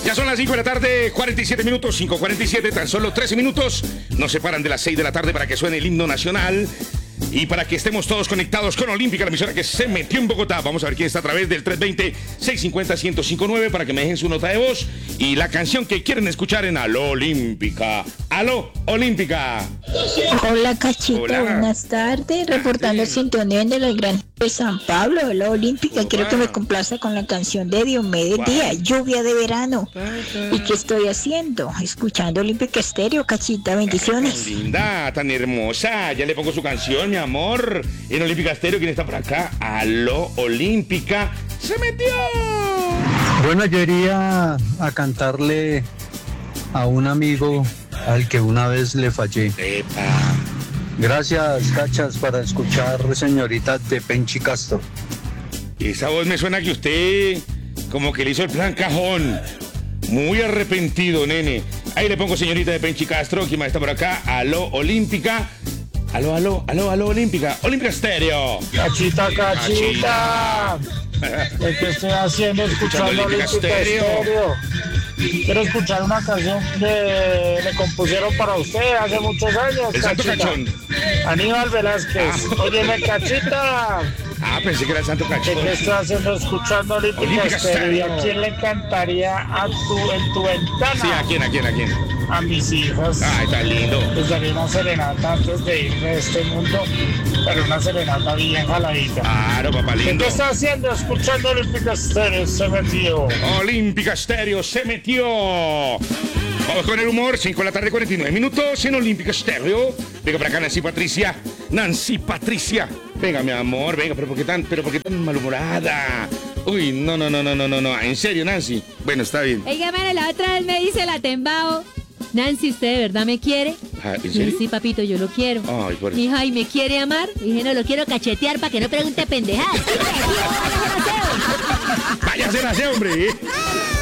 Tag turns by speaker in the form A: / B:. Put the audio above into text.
A: Ya son las 5 de la tarde, 47 minutos, 5:47, tan solo 13 minutos. Nos separan de las 6 de la tarde para que suene el himno nacional. Y para que estemos todos conectados con Olímpica, la emisora que se metió en Bogotá. Vamos a ver quién está a través del 320-650-1059 para que me dejen su nota de voz y la canción que quieren escuchar en Aló Olímpica. Aló Olímpica.
B: Hola Cachito,
A: Hola.
B: buenas tardes. Reportando sintonía en el Gran de San Pablo, Hola Olímpica.
A: Hola.
B: Quiero que me complaza con la canción de Diomedes
A: ¿Cuál?
B: Díaz, Lluvia de Verano. ¿Y qué estoy haciendo? Escuchando Olímpica Estéreo, Cachita,
A: Tan
B: bendiciones.
A: linda, tan hermosa. Ya le pongo su canción, mi amor. En Olímpica Estéreo, ¿quién está por acá? Aló Olímpica. ¡Se metió!
C: Bueno, yo iría a cantarle a un amigo al que una vez le fallé.
A: ¡Epa!
C: Gracias, Cachas, para escuchar señorita de Penchi Castro.
A: Esa voz me suena que usted como que le hizo el plan cajón. Muy arrepentido, nene. Ahí le pongo señorita de Penchi Castro, ¿quién más está por acá? Aló Olímpica. Aló Olímpica. Olímpica Estéreo.
D: Cachita, cachita. ¿Qué estoy haciendo? Escuchando
A: Olímpica
D: Olímpica
A: Estéreo.
D: Estéreo. Quiero escuchar una canción que le compusieron para usted hace muchos años.
A: El Santo
D: Cachita.
A: Cachón.
D: Aníbal Velázquez. Óyeme, Cachita.
A: Ah, pensé que era el Santo Cachón.
D: ¿Qué estoy haciendo? Escuchando Olímpica
A: Olímpica
D: Estéreo. ¿Y a
A: Estéreo.
D: quién le cantaría en tu ventana?
A: Sí, ¿a quién?
D: A mis hijas.
A: Ay, está lindo.
D: Les daría una serenata antes de irme de este mundo, pero una serenata bien jaladita.
A: Claro, papá lindo.
D: ¿Qué está haciendo? Escuchando Olímpica Estéreo, se metió.
A: Olímpica Estéreo se metió. Vamos con el humor, 5 de la tarde, 49 minutos en Olímpica Estéreo. Venga para acá, Nancy Patricia. Venga, mi amor, venga, pero ¿por qué tan malhumorada? Uy, no. En serio, Nancy. Bueno, está bien.
E: Oiga, mire, la otra vez me dice la Tembao. Nancy, ¿usted de verdad me quiere?
A: Ah, ¿en
E: Y
A: serio?
E: sí, papito, yo lo quiero.
A: Ay, por eso.
E: Hija, ¿y me quiere amar? Y dije, no, lo quiero cachetear para que no pregunte pendejadas.
A: Váyase, hombre.